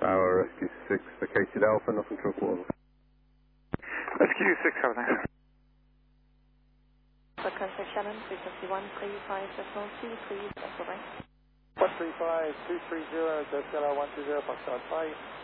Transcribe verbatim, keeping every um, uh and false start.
Tower, Rescue six, located Alpha, nothing to report. Rescue six, have a nice. Contact Shannon, frequency one three five decimal two three, that's all right. one three five two three zero, Delta one two zero, Foxtrot five.